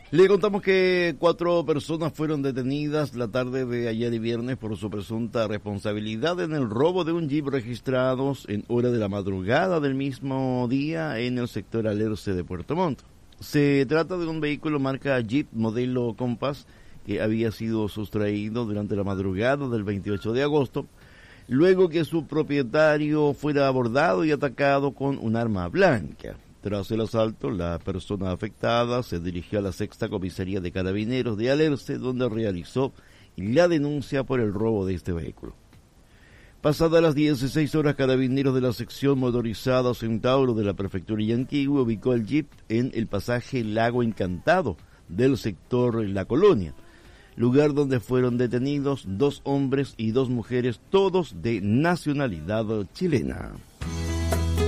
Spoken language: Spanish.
Le contamos que 4 personas fueron detenidas la tarde de ayer y viernes por su presunta responsabilidad en el robo de un jeep registrados en hora de la madrugada del mismo día en el sector Alerce de Puerto Montt. Se trata de un vehículo marca Jeep modelo Compass que había sido sustraído durante la madrugada del 28 de agosto, luego que su propietario fuera abordado y atacado con un arma blanca. Tras el asalto, la persona afectada se dirigió a la Sexta Comisaría de Carabineros de Alerce, donde realizó la denuncia por el robo de este vehículo. Pasadas las 16 horas, Carabineros de la sección motorizada Centauro de la Prefectura Yanquihue ubicó el jeep en el pasaje Lago Encantado del sector La Colonia, lugar donde fueron detenidos 2 hombres y 2 mujeres, todos de nacionalidad chilena.